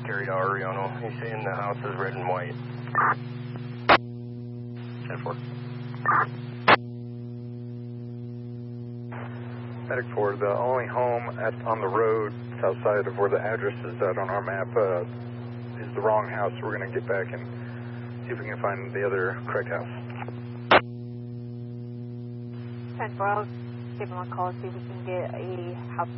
carried to Arellano. He's saying the house is red and white. 10-4. Medic 4, the only home on the road south side of where the address is out on our map is the wrong house. We're going to get back and see if we can find the other correct house. 10-4, I'll give him a call, see if we can get a house